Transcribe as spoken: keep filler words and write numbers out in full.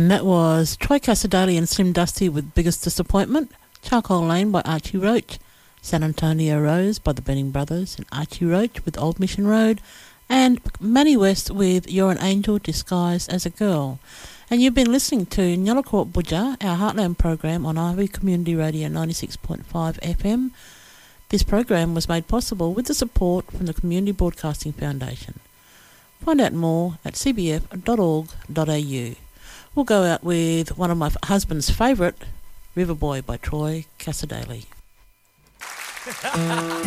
And that was Troy Casadali and Slim Dusty with Biggest Disappointment, Charcoal Lane by Archie Roach, San Antonio Rose by the Benning Brothers and Archie Roach with Old Mission Road, and Manny West with You're an Angel Disguised as a Girl. And you've been listening to Nyalakot Budja, our Heartland program on R V Community Radio ninety-six point five F M. This program was made possible with the support from the Community Broadcasting Foundation. Find out more at c b f dot org dot a u. We'll go out with one of my husband's favourite, River Boy by Troy Casadali.